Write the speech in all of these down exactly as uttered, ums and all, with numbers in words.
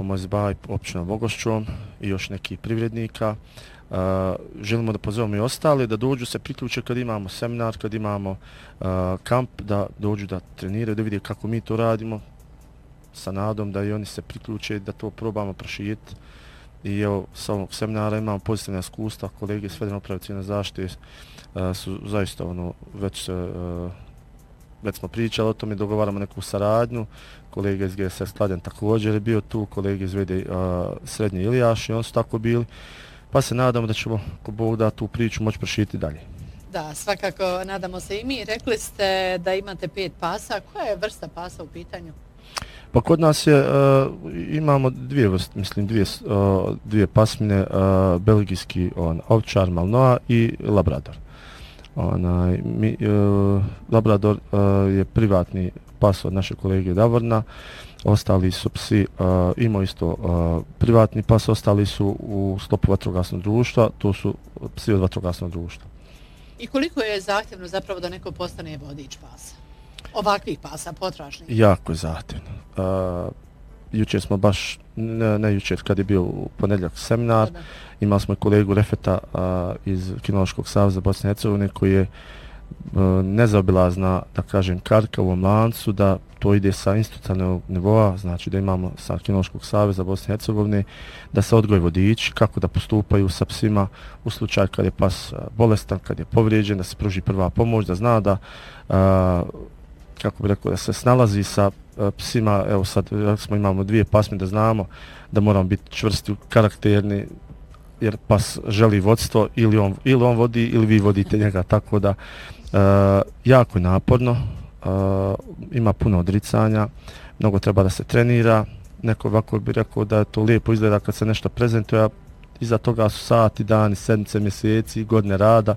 Mozbaj, općinom Vogošćom i još nekih privrednika. Uh, želimo da pozovemo i ostali da dođu se priključe kad imamo seminar, kad imamo uh, kamp, da dođu da treniraju, da vide kako mi to radimo, sa nadom da i oni se priključe, da to probamo proširiti. I evo, sa ovog seminara imamo pozitivne iskustva, kolege iz Federalne uprave civilne zaštite uh, su zaista ono, već se uh, već smo pričali o tome, dogovaramo neku saradnju, kolega iz G S S Kladen također je bio tu, kolege iz V D uh, Srednje Ilijaš i oni su tako bili, pa se nadamo da ćemo, ako Bog da, tu priču moći proširiti dalje. Da, svakako nadamo se i mi. Rekli ste da imate pet pasa, koja je vrsta pasa u pitanju? Pa kod nas je, uh, imamo dvije vrste, mislim dvije, uh, dvije pasmine, uh, belgijski on, ovčar, malinoa i labrador. Onaj, mi, uh, Labrador uh, je privatni pas od naše kolege Davorna, ostali su psi, uh, imao isto uh, privatni pas, ostali su u sklopu vatrogasnog društva, to su psi od vatrogasnog društva. I koliko je zahtjevno zapravo da neko postane vodič pasa? Ovakvih pasa, potražnih? Jako je zahtjevno. Uh, jučer smo baš, ne, ne jučer, kad je bio u ponedjeljak seminar, da, da. Imali smo i kolegu Refeta a, iz Kinološkog saveza Bosne i Hercegovine koji je a, nezaobilazna, da kažem, karika u ovom lancu, da to ide sa institucionalnog nivoa, znači da imamo sa Kinološkog saveza Bosne i Hercegovine, da se odgoje vodiči, kako da postupaju sa psima u slučaju kad je pas bolestan, kad je povrijeđen, da se pruži prva pomoć, da zna da, a, kako bi rekao, da se snalazi sa a, psima. Evo sad smo imamo dvije pasme, da znamo da moramo biti čvrsti, karakterni, jer pas želi vodstvo, ili on, ili on vodi ili vi vodite njega, tako da uh, jako je naporno, uh, ima puno odricanja, mnogo treba da se trenira, neko ovako bi rekao da je to lijepo izgleda kad se nešto prezentuje, a iza toga su sati, dani, sedmice, mjeseci, godine rada.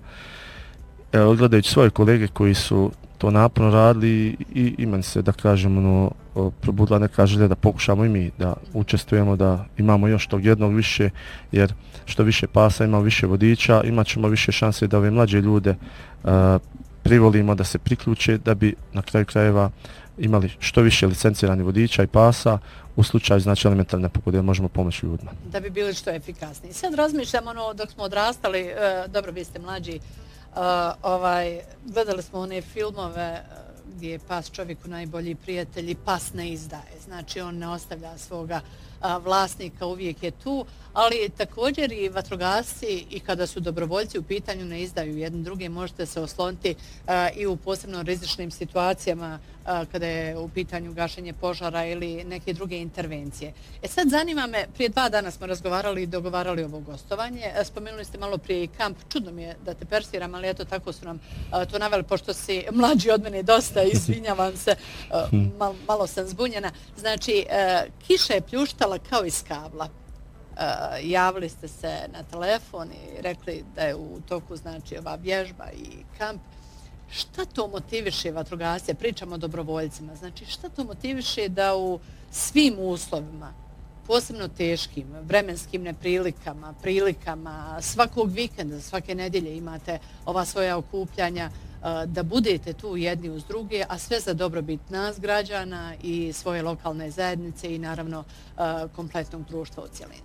Evo, gledajući svoje kolege koji su to naporno radili i ima se, da kažemo, ono, probudila neka želja da pokušamo i mi da učestvujemo, da imamo još tog jednog više, jer što više pasa ima više vodiča, imat ćemo više šanse da ove mlađe ljude uh, privolimo da se priključe, da bi na kraju krajeva imali što više licenciranih vodiča i pasa u slučaju, znači, elementarne nepogode, možemo pomoći ljudima. Da bi bili što efikasniji. Sad razmišljamo, ono, dok smo odrastali, uh, dobro, vi ste mlađi, uh, ovaj, gledali smo one filmove uh, gdje je pas čovjeku najbolji prijatelj i pas ne izdaje. Znači, on ne ostavlja svoga a, vlasnika, uvijek je tu, ali također i vatrogasci i kada su dobrovoljci u pitanju ne izdaju jedni druge, možete se osloniti a, i u posebno rizičnim situacijama a, kada je u pitanju gašenje požara ili neke druge intervencije. E sad zanima me, prije dva dana smo razgovarali i dogovarali ovo gostovanje, spomenuli ste malo prije i kamp, čudno mi je da te persiram, ali eto tako su nam a, to naveli, pošto si mlađi od mene dosta, izvinjavam se, a, mal, malo sam zbunjena. Znači, a, kiša je pljuštala kao iz kabla. Uh, javili ste se na telefon i rekli da je u toku, znači, ova vježba i kamp. Šta to motiviše vatrogasce? Pričamo o dobrovoljcima. Znači, šta to motiviše da u svim uslovima, posebno teškim, vremenskim neprilikama, prilikama, svakog vikenda, svake nedjelje imate ova svoja okupljanja, uh, da budete tu jedni uz druge, a sve za dobrobit nas građana i svoje lokalne zajednice i naravno uh, kompletnog društva u cijelini?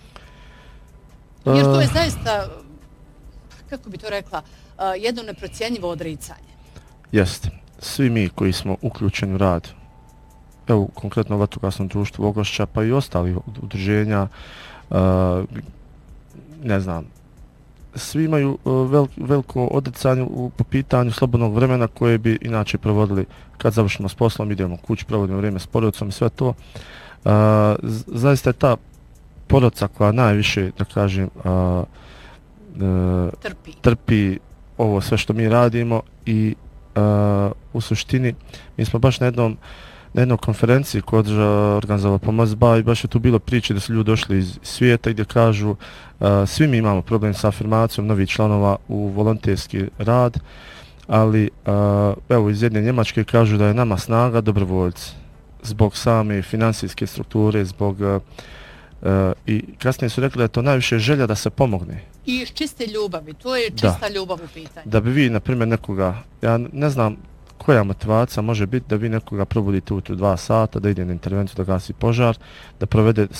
Jer to je zaista, kako bi to rekla, jedno neprocjenjivo odricanje. Jeste. Svi mi koji smo uključeni u rad, evo konkretno u vatrogasnom društvu Vogošća, pa i ostali udruženja, ne znam, svi imaju vel, veliko odricanje po pitanju slobodnog vremena koje bi inače provodili kad završimo s poslom, idemo kući, provodimo vrijeme s porodicom i sve to. Zaista je ta porodica koja najviše, da kažem, a, a, trpi. trpi ovo sve što mi radimo i a, u suštini mi smo baš na jednom na jednoj konferenciji koja je organizovala Pomazba i baš je tu bilo priče da su ljudi došli iz svijeta i gdje kažu a, svi mi imamo problem sa afirmacijom novih članova u volonterski rad, ali a, evo iz jedne Njemačke kažu da je nama snaga dobrovoljci zbog same financijske strukture, zbog a, Uh, i kasnije su rekli da je to najviše želja da se pomogne. I iz čiste ljubavi, to je čista da. ljubav u pitanju. Da bi vi, na primjer, nekoga, ja ne znam koja motivacija može biti da vi nekoga probudite ujutro dva sata, da ide na intervenciju, da gasi požar, da provede